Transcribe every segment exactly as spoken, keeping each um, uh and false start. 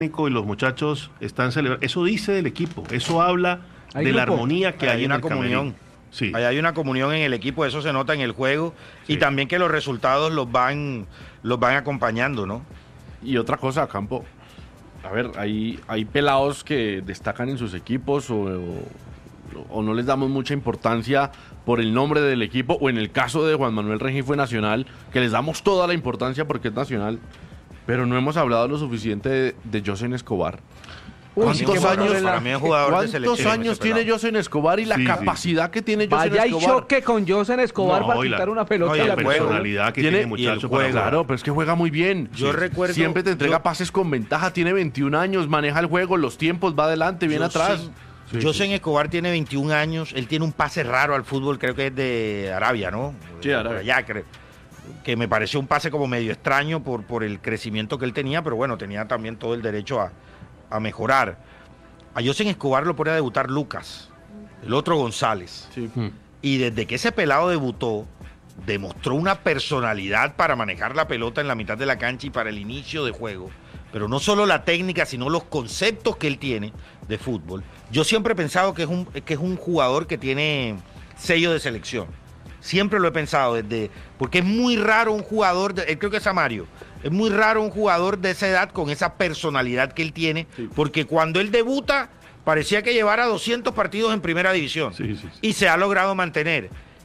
y los muchachos están celebrando. Eso dice del equipo, eso habla de grupo? La armonía que hay, hay en una el comunión. Sí. Hay, hay una comunión en el equipo, eso se nota en el juego, sí. Y también que los resultados los van, los van acompañando, ¿no? Y otra cosa, Campo, a ver, hay, hay pelados que destacan en sus equipos o, o, o no les damos mucha importancia por el nombre del equipo, o en el caso de Juan Manuel Rengifo Nacional, que les damos toda la importancia porque es nacional, pero no hemos hablado lo suficiente de, de Josen Escobar. ¿Cuántos años, para mí es jugador de ¿Cuántos años tiene Josen Escobar y la sí, capacidad sí. que tiene Josen Vaya Escobar? Vaya choque con Josen Escobar no, para quitar la, una pelota. No, y la, la personalidad que tiene, tiene muchacho para jugar. Claro, pero es que juega muy bien. Yo sí. recuerdo... Siempre te entrega yo, pases con ventaja, tiene veintiún años, maneja el juego, los tiempos, va adelante, viene atrás. Sí, Josen sí. Escobar tiene veintiún años, él tiene un pase raro al fútbol, creo que es de Arabia, ¿no? Sí, Arabia. Allá, creo. Que me pareció un pase como medio extraño por, por el crecimiento que él tenía, pero bueno, tenía también todo el derecho a, a mejorar. A Josen Escobar lo pone a debutar Lucas, el otro González. Sí. Y desde que ese pelado debutó, demostró una personalidad para manejar la pelota en la mitad de la cancha y para el inicio de juego. Pero no solo la técnica, sino los conceptos que él tiene de fútbol. Yo siempre he pensado que es un, que es un jugador que tiene sello de selección. Siempre lo he pensado, desde porque es muy raro un jugador, de, creo que es Samario, es muy raro un jugador de esa edad con esa personalidad que él tiene, sí. Porque cuando él debuta parecía que llevara doscientos partidos en primera división, sí, sí, sí. Y se ha logrado mantener.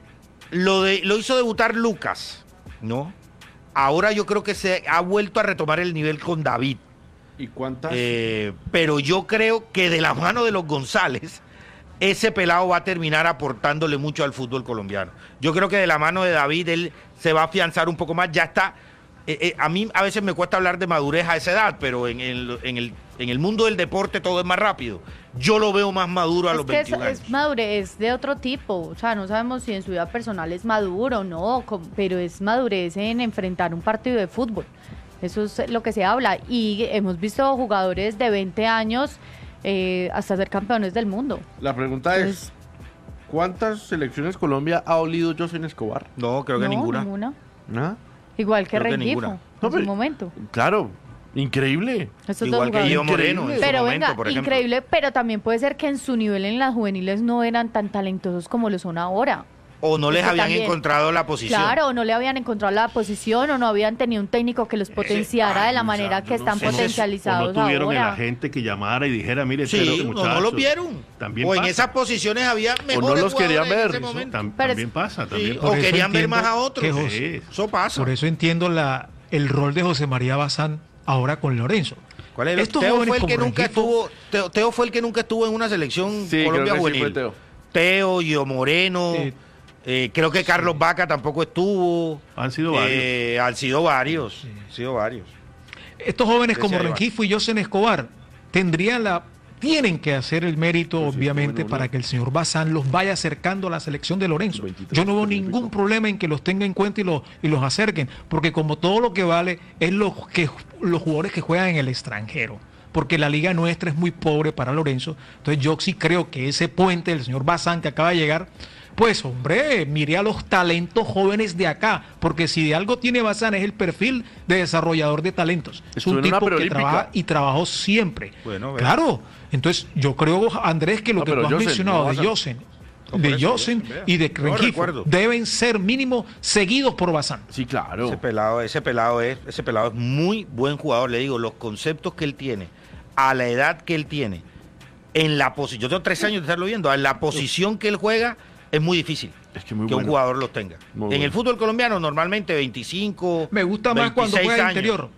Lo, de, lo hizo debutar Lucas, ¿no? Ahora yo creo que se ha vuelto a retomar el nivel con David. ¿Y cuántas? Eh, pero yo creo que de la mano de los González, ese pelado va a terminar aportándole mucho al fútbol colombiano. Yo creo que de la mano de David él se va a afianzar un poco más, ya está. Eh, eh, a mí a veces me cuesta hablar de madurez a esa edad, pero en el, en el, en el mundo del deporte todo es más rápido. Yo lo veo más maduro a es los que veintiún es, años. Es madurez de otro tipo, o sea, no sabemos si en su vida personal es maduro o no, pero es madurez en enfrentar un partido de fútbol. Eso es lo que se habla. Y hemos visto jugadores de veinte años eh, hasta ser campeones del mundo. La pregunta Entonces, es, ¿cuántas selecciones Colombia ha olido Josen Escobar? No, creo que no, ninguna. ninguna. ¿Ah? Igual que Creo Rengifo, que en no, su momento. Claro, increíble. Estos Igual que Guido Moreno en pero su venga, momento, por ejemplo. Increíble, pero también puede ser que en su nivel en las juveniles no eran tan talentosos como lo son ahora. O no les Eso habían también. encontrado la posición. Claro, o no le habían encontrado la posición, o no habían tenido un técnico que los potenciara Ese, de la ay, manera o sea, que están no sé. potencializados o no tuvieron ahora. el agente que llamara y dijera, mire, Sí, espérate, no, muchachos. no lo vieron. También o en pasa. esas posiciones había mejores o no los querían jugadores ver. en ese momento. Tam- Pero también es- pasa. También Sí, pasa. o eso querían ver entiendo más a otros. que José- Sí, eso pasa. Por eso entiendo la, el rol de José María Bazán ahora con Lorenzo. ¿Cuál es el Estos Teo jóvenes fue el que como nunca Rengifo- estuvo Teo, Teo fue el que nunca estuvo en una selección Sí, Colombia creo que sí juvenil. fue Teo. Teo, Gio Moreno, Eh, eh, creo que Carlos Vaca tampoco estuvo. Han sido varios. Eh, han sido varios, han sido varios. Estos jóvenes como Decía Rengifo y Josen Escobar tendrían la tienen que hacer el mérito, Pues sí, obviamente, bueno, para no. que el señor Bazán los vaya acercando a la selección de Lorenzo. veintitrés, Yo no veo treinta y ningún pico. problema en que los tenga en cuenta y, los y los acerquen, porque como todo lo que vale es los, que, los jugadores que juegan en el extranjero, porque la liga nuestra es muy pobre para Lorenzo. Entonces yo sí creo que ese puente del señor Bazán que acaba de llegar, pues hombre, mire a los talentos jóvenes de acá, porque si de algo tiene Bazán es el perfil de desarrollador de talentos. Es Estuvo un en una tipo que preolímpica. trabaja y trabajó siempre. Bueno, ve. Claro, entonces yo creo, Andrés, que lo No, que pero tú has Josen, mencionado no de Bazán. Josen, No, de por eso, Josen vea. y de No Rengifo recuerdo. deben ser mínimo seguidos por Bazán. Sí, claro. Ese pelado, ese pelado es, ese pelado es muy buen jugador, le digo, los conceptos que él tiene, a la edad que él tiene, en la posición, yo tengo tres años de estarlo viendo, en la posición que él juega, es muy difícil Es que muy que bueno. un jugador los tenga. Muy en bueno. el fútbol colombiano normalmente veinticinco, Me gusta más cuando veintiséis juega de años. interior.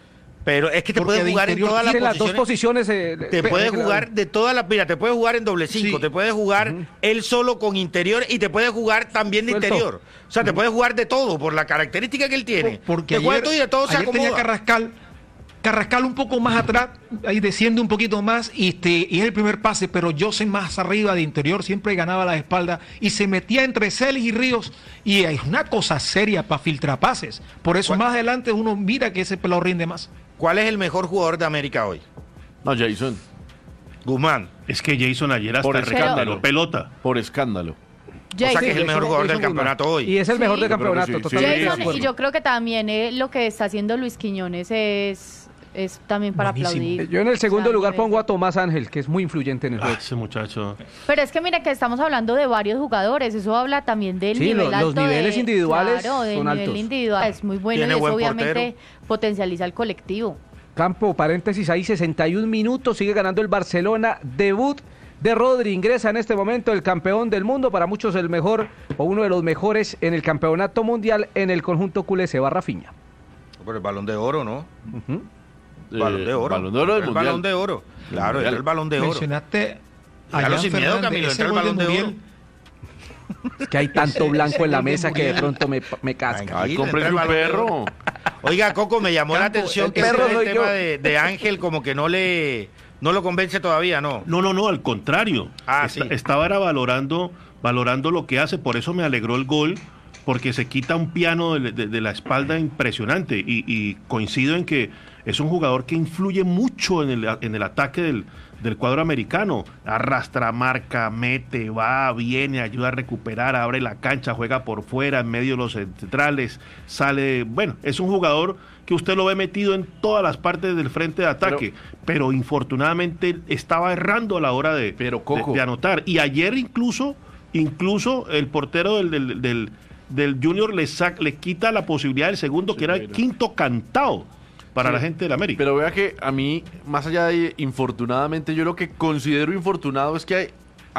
Pero es que te Porque puedes de jugar en interior todas las Tiene las dos posiciones. posiciones. eh, Te pe- puedes pe- jugar de todas las, mira, te puedes jugar en doble cinco, Sí. te puedes jugar él solo con interior y te puedes jugar también de Suelto. interior. O sea, te puedes jugar de todo por la característica que él tiene. Porque te juega ayer, todo y de todo se ayer tenía acomoda. Carrascal, Carrascal un poco más atrás, ahí desciende un poquito más y, este, y es el primer pase, pero Josen más arriba de interior, siempre ganaba la espalda y se metía entre Celis y Ríos y es una cosa seria para filtrar pases. Por eso ¿Cuál? más adelante uno mira que ese pelado rinde más. ¿Cuál es el mejor jugador de América hoy? No, Jason, Guzmán. Es que Jason ayer hasta Por regaló escándalo. pelota. por escampeonato. O sea, que es el mejor jugador del Jason campeonato Guzmán. hoy. Y es el mejor Sí. del Yo creo que campeonato, sí, sí. totalmente de Jason, acuerdo. y yo creo que también eh, lo que está haciendo Luis Quiñones es es también para Buenísimo. aplaudir. Yo en el segundo O sea, lugar nivel. pongo a Tomás Ángel, que es muy influyente en el Ah, juego. ese muchacho. Pero es que mira que estamos hablando de varios jugadores, eso habla también del Sí, nivel los- alto los niveles de- individuales claro, del son nivel altos. individual es muy bueno y Tiene eso buen obviamente portero. potencializa el colectivo. Campo, paréntesis, ahí sesenta y un minutos, sigue ganando el Barcelona, debut de Rodri, ingresa en este momento el campeón del mundo, para muchos el mejor o uno de los mejores en el campeonato mundial en el conjunto culé, se va Rafinha. Por el balón de oro, ¿no? Ujú. Balón de oro. Balón de oro del el mundial. balón de oro. Claro, Mundial. era el balón de oro. Mencionaste a Dígalo Jan sin miedo, Fernández, Camilo, ese entra el gol Balón de Muriel. Oro. Es que hay tanto Ese- blanco ese en la gol de mesa que de Muriel. pronto me, me casca. Ay, Ahí compre entra el su Balón de perro. Oro. Oiga, Coco, me llamó la Campo, atención el que perro ese soy tema yo. de, de Ángel como que no le no lo convence todavía, ¿no? No, no, no, al contrario. Ah, Está- sí. Estaba era valorando, valorando lo que hace, por eso me alegró el gol, porque se quita un piano de, de- de la espalda impresionante. Y, y coincido en que es un jugador que influye mucho en el, en el ataque del, del cuadro americano. Arrastra, marca, mete, va, viene, ayuda a recuperar, abre la cancha, juega por fuera, en medio de los centrales, sale. Bueno, es un jugador que usted lo ve metido en todas las partes del frente de ataque, pero, infortunadamente estaba errando a la hora de, Pero, Coco. de, de anotar. Y ayer incluso, incluso el portero del, del, del, del Junior le, sac, le quita la posibilidad del segundo, Sí, que era el mira. quinto cantado para Sí. la gente del América. Pero vea que a mí, más allá de infortunadamente, yo lo que considero infortunado es que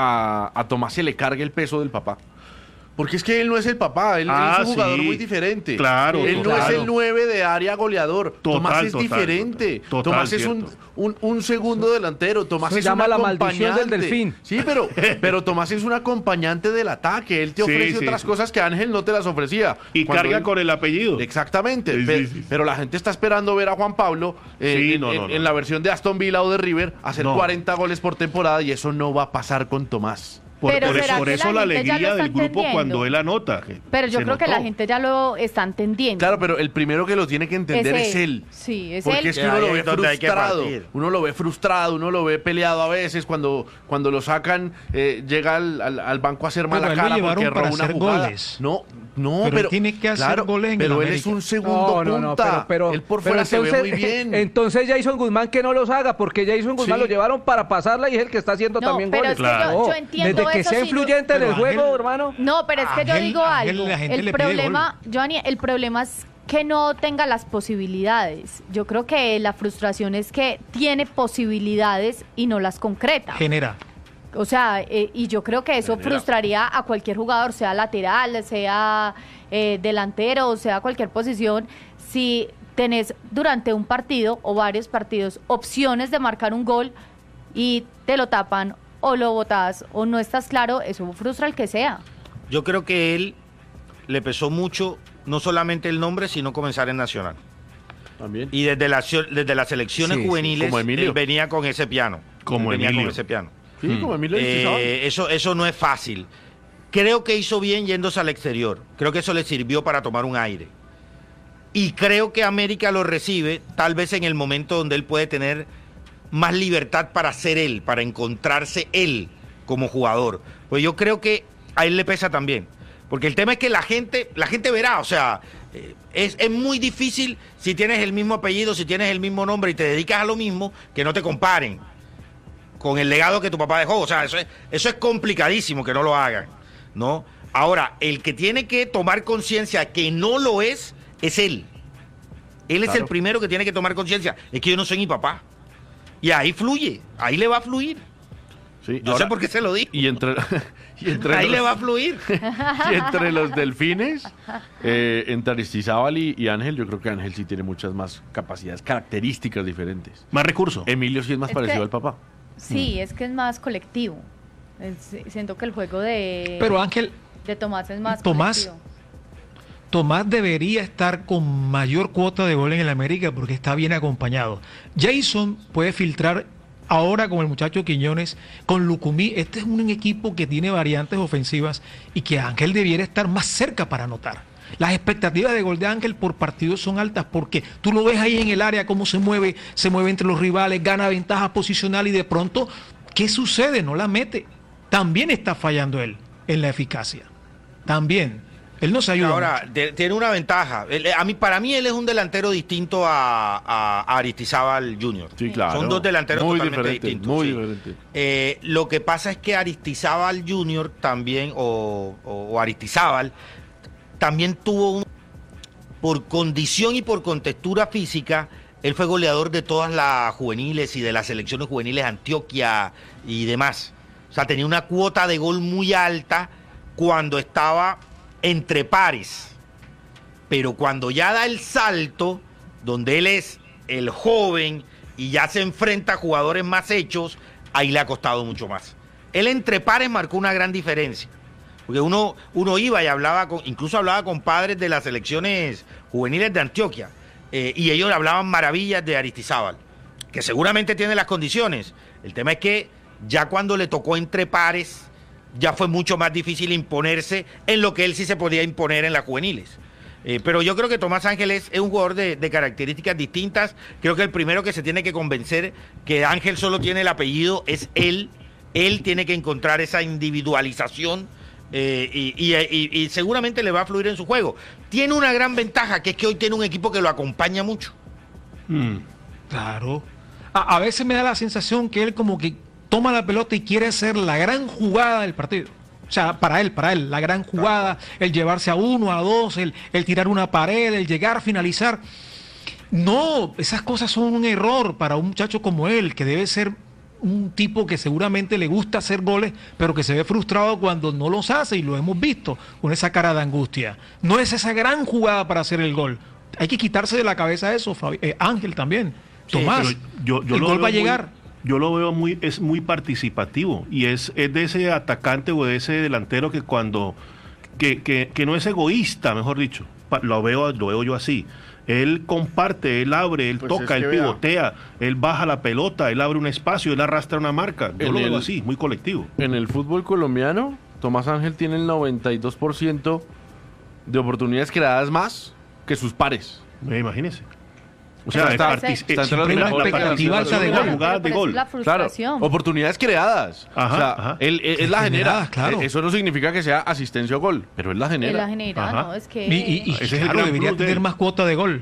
a, a Tomás se le cargue el peso del papá. Porque es que él no es el papá, él, él Ah, es un jugador sí. muy diferente. Claro, Él no claro. es el nueve de área goleador. Total, Tomás es total, diferente. total, Tomás es un, cierto. un, un segundo delantero. Tomás Se es llama un la maldición acompañante. del delfín. Sí, pero, pero Tomás es un acompañante del ataque. Él te Sí, ofrece sí, otras sí. cosas que Ángel no te las ofrecía. Y Cuando carga él- con el apellido. Exactamente, Sí, pe- sí, sí, sí. pero la gente está esperando ver a Juan Pablo eh, Sí, en, no, en- no, no. en la versión de Aston Villa o de River hacer No. cuarenta goles por temporada y eso no va a pasar con Tomás. Por, Pero por ¿será eso, por que eso la la gente ya lo alegría está del grupo entendiendo? cuando él anota. que Pero yo se creo que notó. la gente ya lo está entendiendo. Claro, pero el primero que lo tiene que entender es, él. Sí, es Porque él. es que Que uno ahí lo ve es donde hay que frustrado, partir. uno lo ve frustrado, uno lo ve peleado a veces cuando, cuando lo sacan, eh, llega al, al- al banco a hacer Pero mala a él lo cara llevaron porque para robó una hacer jugada. goles. No, no, Pero él pero, tiene que hacer claro, goles en el pero él América. es un segundo No, no, no, punta. pero, pero, él por pero fuera se ve entonces, muy bien. Entonces Jason Guzmán que no los haga, porque Jason Guzmán Sí. lo llevaron para pasarla y es el que está haciendo No, también pero goles. es que yo- Claro. yo entiendo Desde que eso, sea sí, influyente en pero el juego, Ángel- hermano. No, pero es que yo Ángel- digo Ángel, algo. la gente El le pide problema, Johnny, el problema es que no tenga las posibilidades. Yo creo que la frustración es que tiene posibilidades y no las concreta. Genera. O sea, eh, y yo creo que eso Genera. frustraría a cualquier jugador, sea lateral, sea eh, delantero, sea cualquier posición, si tenés durante un partido o varios partidos opciones de marcar un gol y te lo tapan o lo botás o no estás claro, eso frustra al que sea. Yo creo que él le pesó mucho, no solamente el nombre, sino comenzar en Nacional. También. Y desde, la, desde las selecciones Sí, sí, juveniles, como Emilio. él venía con ese piano. Como Él venía Emilio. con ese piano. Sí, Mm. como Emilio Eh, Aristizábal. eso, eso no es fácil. Creo que hizo bien yéndose al exterior. Creo que eso le sirvió para tomar un aire. Y creo que América lo recibe tal vez en el momento donde él puede tener más libertad para ser él, para encontrarse él como jugador. Pues yo creo que a él le pesa también. Porque el tema es que la gente, la gente verá, o sea, eh, es, es muy difícil si tienes el mismo apellido, si tienes el mismo nombre y te dedicas a lo mismo, que no te comparen con el legado que tu papá dejó. O sea, eso es, eso es complicadísimo que no lo hagan, ¿no? Ahora, el que tiene que tomar conciencia que no lo es, es él. Él es Claro. el primero que tiene que tomar conciencia. Es que yo no soy mi papá. Y ahí fluye, ahí le va a fluir. Sí, Yo ahora- sé por qué se lo digo. Y entre, y entre Ahí los- le va a fluir. y entre los delfines, eh, entre Aristizábal y, y Ángel, yo creo que Ángel sí tiene muchas más capacidades, características diferentes. Más recursos. Emilio sí es más Es parecido que- al papá. Sí, es que es más colectivo. Es- siento que el juego de, Pero Ángel, de Tomás es más Tomás- colectivo. Tomás debería estar con mayor cuota de gol en el América porque está bien acompañado. Jason puede filtrar ahora con el muchacho Quiñones, con Lucumí. Este es un equipo que tiene variantes ofensivas y que Ángel debiera estar más cerca para anotar. Las expectativas de gol de Ángel por partido son altas porque tú lo ves ahí en el área, cómo se mueve, se mueve entre los rivales, gana ventaja posicional y de pronto, ¿qué sucede? No la mete. También está fallando él en la eficacia. También. Él no se ayuda. Ahora, mucho. de- tiene una ventaja. Él- a mí, para mí, él es un delantero distinto a, a, a Aristizábal junior Sí, claro. Son dos delanteros muy totalmente diferentes, distintos. Muy sí. diferentes. Eh, lo que pasa es que Aristizábal junior también, o, o, o Aristizábal, también tuvo un... Por condición y por contextura física, él fue goleador de todas las juveniles y de las selecciones juveniles de Antioquia y demás. O sea, tenía una cuota de gol muy alta cuando estaba entre pares. Pero cuando ya da el salto, donde él es el joven y ya se enfrenta a jugadores más hechos, ahí le ha costado mucho más. Él entre pares marcó una gran diferencia. Porque uno, uno iba y hablaba, con, incluso hablaba con padres de las selecciones juveniles de Antioquia, eh, y ellos hablaban maravillas de Aristizábal, que seguramente tiene las condiciones. El tema es que ya cuando le tocó entre pares, ya fue mucho más difícil imponerse en lo que él sí se podía imponer en las juveniles. Eh, pero yo creo que Tomás Ángel es, es un jugador de, de características distintas. Creo que el primero que se tiene que convencer que Ángel solo tiene el apellido es él. Él tiene que encontrar esa individualización. Eh, y, y, y, y seguramente le va a fluir en su juego. Tiene una gran ventaja, que es que hoy tiene un equipo que lo acompaña mucho. Mm. Claro. A, a veces me da la sensación que él como que toma la pelota y quiere hacer la gran jugada del partido. O sea, para él, para él, la gran jugada, el llevarse a uno, a dos, el, el tirar una pared, el llegar, finalizar. No, esas cosas son un error para un muchacho como él, que debe ser un tipo que seguramente le gusta hacer goles, pero que se ve frustrado cuando no los hace, y lo hemos visto con esa cara de angustia. No es esa gran jugada para hacer el gol. Hay que quitarse de la cabeza eso, Fabi- eh, Ángel también. Sí, Tomás, Pero yo, yo el lo gol veo va a muy- llegar. yo lo veo muy, es muy participativo y es, es de ese atacante o de ese delantero que cuando, que, que, que no es egoísta, mejor dicho, Pa- lo veo, lo veo yo así. Él comparte, él abre, él Pues toca, es él que vea. pivotea, él baja la pelota, él abre un espacio, él arrastra una marca. Yo En lo veo el- así, muy colectivo. En el fútbol colombiano, Tomás Ángel tiene el noventa y dos por ciento de oportunidades creadas más que sus pares. Eh, imagínese. O Pero sea, está- partic- está entre siempre los la- la mejores expectativa alta de participación gol. las jugadas de Pero gol. es la Claro, frustración. oportunidades creadas. Ajá, o sea, ajá. él, él- él la genera. Generadas, claro. Eh, Eso no significa que sea asistencia o gol, pero él la Él genera. la genera, Ajá. ¿no? Es que... Y, y- y Ese es el claro, gran debería plus de tener él. más cuota de gol.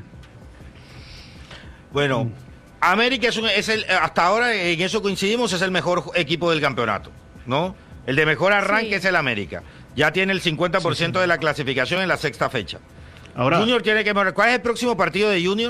Bueno, América es, un- es el, hasta ahora en eso coincidimos, es el mejor ju- equipo del campeonato, ¿no? El de mejor arranque Sí. es el América. Ya tiene el cincuenta por ciento de la clasificación en la sexta fecha. Ahora, Junior tiene que mejorar. ¿Cuál es el próximo partido de Junior?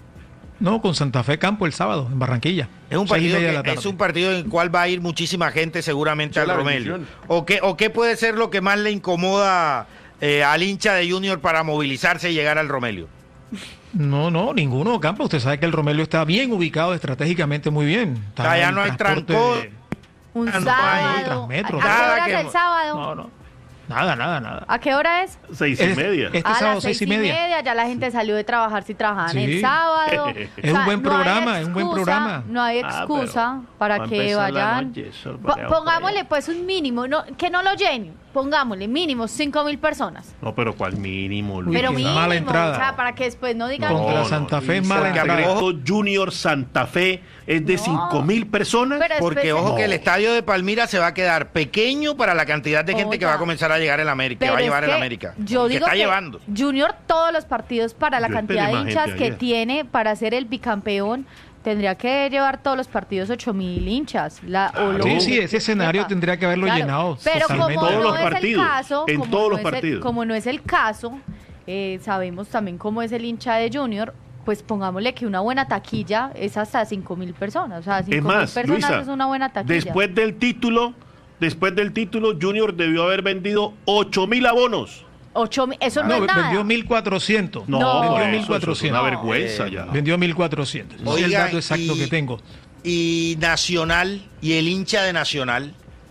No, con Santa Fe Campo el sábado, en Barranquilla. Es un, Seis y partido media de que- la tarde. es un partido en el cual va a ir muchísima gente seguramente Esa al es la Romelio. bendición. ¿O qué, ¿O qué puede ser lo que más le incomoda eh, al hincha de Junior para movilizarse y llegar al Romelio? No, no, ninguno, Campo. Usted sabe que el Romelio está bien ubicado estratégicamente, muy bien. Está O sea, ya el no hay transporte trancón. de- Un Ah, no, sábado. Transmetro. ¿A qué Nada hora que- es el sábado? No, no. Nada, nada, nada. ¿A qué hora es? seis y Es- media. Este a sábado, las seis y media. ya la gente salió de trabajar si trabajaban Sí. el sábado. Es un buen no hay programa, es un buen excusa, programa. No hay Ah, excusa pero para va a que empezar la vayan. noche, eso Po- para allá, pongámosle para pues un mínimo, no, que no lo llenen, pongámosle mínimo cinco mil personas. No, pero ¿cuál mínimo? Luis? Pero qué mínimo, mala entrada. o sea, para que después no digan No, Contra que... no, Santa Fe es y mala porque entrada. Agresto Junior Santa Fe es de No. cinco mil personas. Pero Porque después- ojo No. que el estadio de Palmira se va a quedar pequeño para la cantidad de gente que Oiga. va a comenzar a llegar en América, que Pero va a es llevar el que América. Yo que digo está que llevando. Junior todos los partidos para la Yo cantidad esperé de más hinchas gente que ayer. tiene para ser el bicampeón tendría que llevar todos los partidos ocho mil hinchas. La, o lo Sí, que- sí, ese escenario Sepa. tendría que haberlo Claro, llenado Pero totalmente. como En todos no los es partidos, el caso, en como todos no los es el- partidos. como no es el caso, eh, sabemos también cómo es el hincha de Junior. Pues pongámosle que una buena taquilla es hasta cinco mil personas. O sea, Es cinco mil más, personas Luisa, es una buena taquilla. después del título, después del título, Junior debió haber vendido ocho mil abonos. ocho mil, eso no, No, es nada. vendió mil cuatrocientos. No, No. por Vendió eso, eso es una mil cuatrocientos. vergüenza Eh, ya. Vendió mil cuatrocientos. Ese es el Oiga, dato exacto y- que tengo. Y Nacional, y el hincha de Nacional,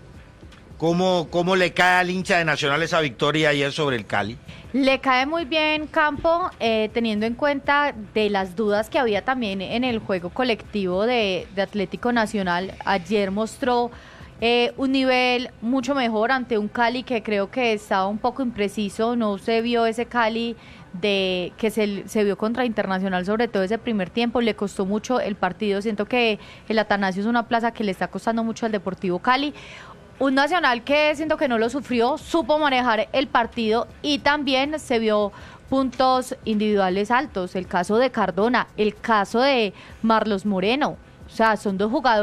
¿cómo, cómo le cae al hincha de Nacional esa victoria ayer sobre el Cali? Le cae muy bien Campo, eh, teniendo en cuenta de las dudas que había también en el juego colectivo de, de Atlético Nacional. Ayer mostró eh, un nivel mucho mejor ante un Cali que creo que estaba un poco impreciso. No se vio ese Cali de que se, se vio contra Internacional, sobre todo ese primer tiempo. Le costó mucho el partido. Siento que el Atanasio es una plaza que le está costando mucho al Deportivo Cali. Un Nacional que siento que no lo sufrió, supo manejar el partido y también se vio puntos individuales altos. El caso de Cardona, el caso de Marlos Moreno. O sea, son dos jugadores